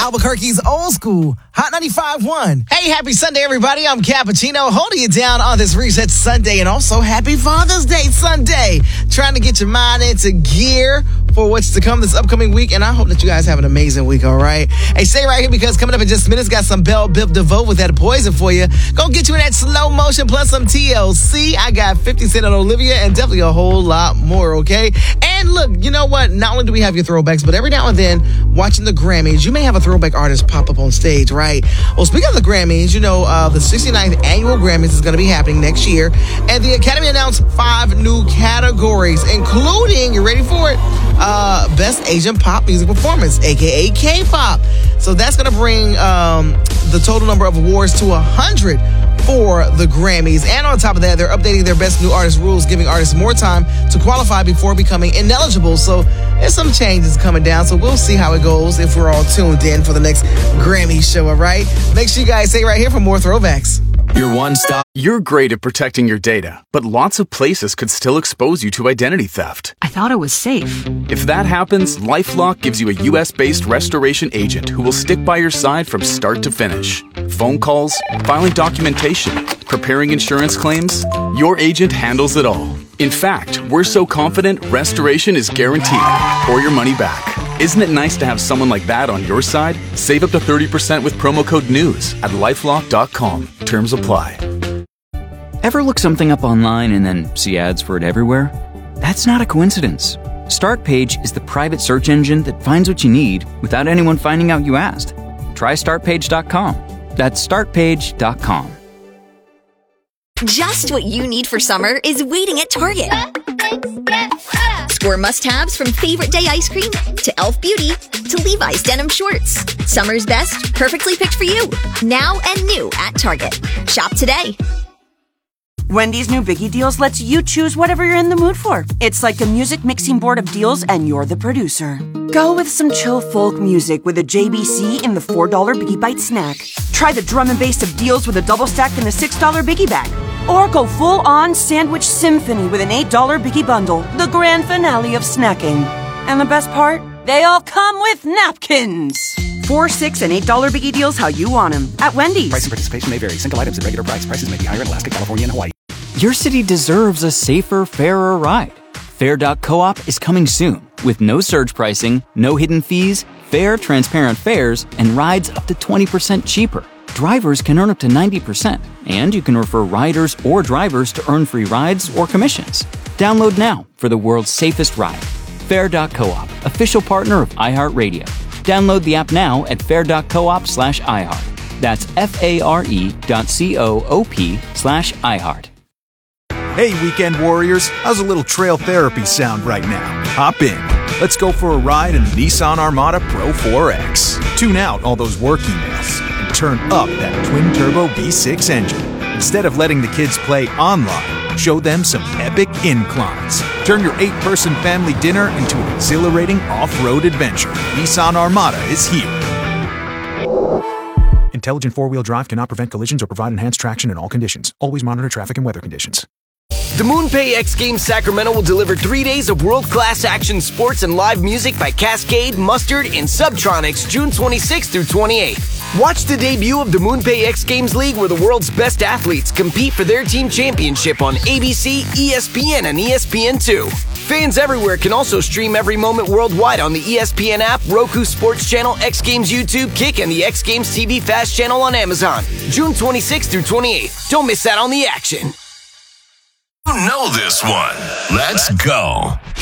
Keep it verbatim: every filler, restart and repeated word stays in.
Albuquerque's old school, Hot ninety-five point one. Hey, happy Sunday, everybody. I'm Cappuccino, holding you down on this Reset Sunday, and also happy Father's Day Sunday. Trying to get your mind into gear for what's to come this upcoming week, and I hope that you guys have an amazing week, all right? Hey, stay right here because coming up in just minutes, got some Belle Biv DeVoe with that poison for you. Gonna get you in that slow motion plus some T L C. I got fifty Cent on Olivia and definitely a whole lot more, okay? And look, you know what? Not only do we have your throwbacks, but every now and then, watching the Grammys, you may have a throwback artist pop up on stage, right? Well, speaking of the Grammys, you know, uh, the sixty-ninth annual Grammys is going to be happening next year, and the Academy announced five new categories, including, you ready for it? Uh, Best Asian Pop Music Performance, aka K-pop. So that's going to bring um, the total number of awards to one hundred for the Grammys. And on top of that, they're updating their Best New Artist rules, giving artists more time to qualify before becoming ineligible. So there's some changes coming down. So we'll see how it goes if we're all tuned in for the next Grammy show, all right? Make sure you guys stay right here for more throwbacks. Your one stop. You're great at protecting your data, but lots of places could still expose you to identity theft. I thought it was safe. If that happens, LifeLock gives you a U S-based restoration agent who will stick by your side from start to finish. Phone calls, filing documentation, preparing insurance claims, your agent handles it all. In fact, we're so confident restoration is guaranteed or your money back. Isn't it nice to have someone like that on your side? Save up to thirty percent with promo code NEWS at lifelock dot com. Terms apply. Ever look something up online and then see ads for it everywhere? That's not a coincidence. StartPage is the private search engine that finds what you need without anyone finding out you asked. Try start page dot com. That's start page dot com. Just what you need for summer is waiting at Target. Score must-haves from Favorite Day ice cream to e l f Beauty to Levi's denim shorts. Summer's best, perfectly picked for you. Now and new at Target. Shop today. Wendy's new Biggie Deals lets you choose whatever you're in the mood for. It's like a music mixing board of deals and you're the producer. Go with some chill folk music with a J B C in the four dollar Biggie Bite snack. Try the drum and bass of deals with a double stack in the six dollar Biggie Bag. Or go full-on sandwich symphony with an eight dollar Biggie Bundle, the grand finale of snacking. And the best part? They all come with napkins! Four, six, and eight dollar Biggie Deals how you want them. At Wendy's. Price and participation may vary. Single items at regular price. Prices may be higher in Alaska, California, and Hawaii. Your city deserves a safer, fairer ride. Fair dot coop is coming soon with no surge pricing, no hidden fees, fair, transparent fares, and rides up to twenty percent cheaper. Drivers can earn up to ninety percent, and you can refer riders or drivers to earn free rides or commissions. Download now for the world's safest ride. Fair dot coop, official partner of iHeartRadio. Download the app now at fair dot coop slash iHeart. That's F-A-R-E dot C-O-O-P slash iHeart. Hey, weekend warriors, how's a little trail therapy sound right now? Hop in. Let's go for a ride in the Nissan Armada Pro four X. Tune out all those work emails and turn up that twin-turbo V six engine. Instead of letting the kids play online, show them some epic inclines. Turn your eight-person family dinner into an exhilarating off-road adventure. Nissan Armada is here. Intelligent four-wheel drive cannot prevent collisions or provide enhanced traction in all conditions. Always monitor traffic and weather conditions. The MoonPay X Games Sacramento will deliver three days of world-class action sports and live music by Cascade, Mustard, and Subtronics June twenty-sixth through twenty-eighth. Watch the debut of the MoonPay X Games League where the world's best athletes compete for their team championship on A B C, E S P N, and E S P N two. Fans everywhere can also stream every moment worldwide on the E S P N app, Roku Sports Channel, X Games YouTube, Kick, and the X Games T V Fast Channel on Amazon. June twenty-sixth through twenty-eighth. Don't miss out on the action. You know this one. Let's go.